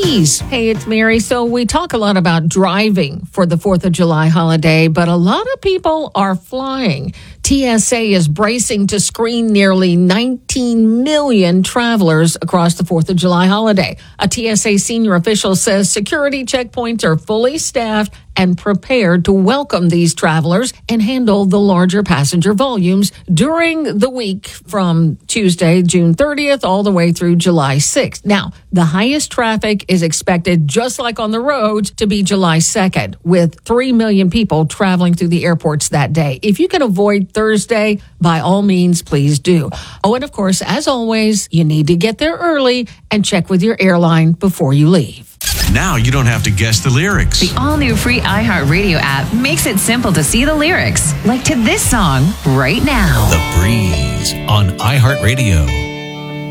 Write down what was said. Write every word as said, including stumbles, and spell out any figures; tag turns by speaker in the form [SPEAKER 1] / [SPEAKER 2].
[SPEAKER 1] ease. Hey, it's Mary. So we talk a lot about driving for the fourth of July holiday, but a lot of people are flying. T S A is bracing to screen nearly nineteen million travelers across the fourth of July holiday. A T S A senior official says security checkpoints are fully staffed and prepared to welcome these travelers and handle the larger passenger volumes during the week from Tuesday, June thirtieth, all the way through July sixth. Now, the highest traffic is expected, just like on the roads, to be July second, with three million people traveling through the airports that day. If you can avoid Thursday, by all means, please do. Oh, and of course, as always, you need to get there early and check with your airline before you leave.
[SPEAKER 2] Now you don't have to guess the lyrics.
[SPEAKER 3] The all-new free iHeartRadio app makes it simple to see the lyrics, like to this song right now.
[SPEAKER 2] The Breeze on iHeartRadio.